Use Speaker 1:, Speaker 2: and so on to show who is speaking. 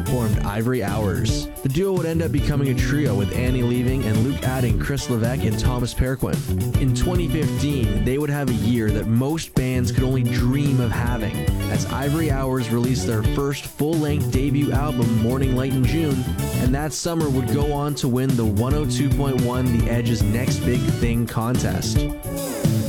Speaker 1: formed Ivory Hours. The duo would end up becoming a trio with Annie leaving and Luke adding Chris Levesque and Thomas Perquin. In 2015, they would have a year that most bands could only dream of having, as Ivory Hours released their first full-length debut album, Morning Light, in June, and that summer would go on to win the 102.1 The Edge's Next Big Thing contest.